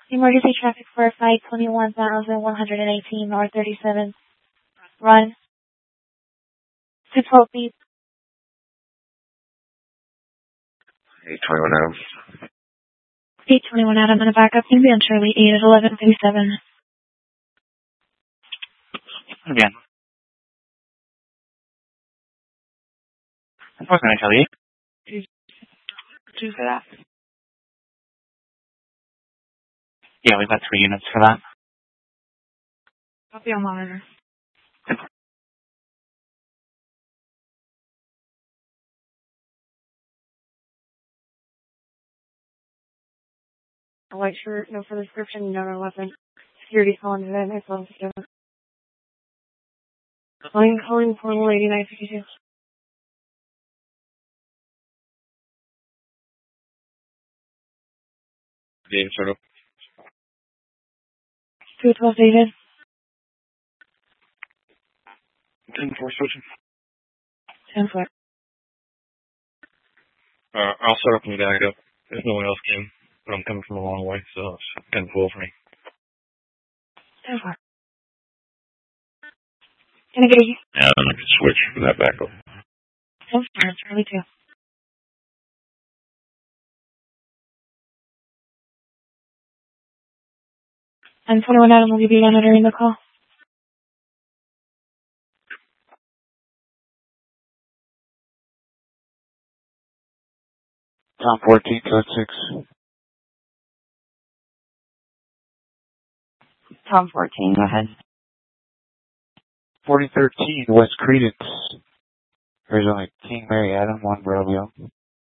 Emergency traffic for flight 21,118 North 37. Run. 212 feet. 821 Adam. 821 Adam, and a backup can be on Shirley 8 at 11:57. Again. What can I tell you? Two for that. Yeah, we've got 3 units for that. I'll be on monitor. A white shirt, no further description, no weapon. Security calling today, my phone system. Calling portal 8952. David Soto. 212 David. 10-4 switching. 10-4. I'll start up and back up. If no one else came, but I'm coming from a long way, so it's kind of cool for me. 10-4. Can I get you? Yeah, I'm going to switch for that backup. 10-4, Charlie 2. And 21 Adam will give you monitoring the call. Tom 14, code 6. Tom 14, go ahead. 4013, West Credence. There's only King Mary Adam, 1 Bravo.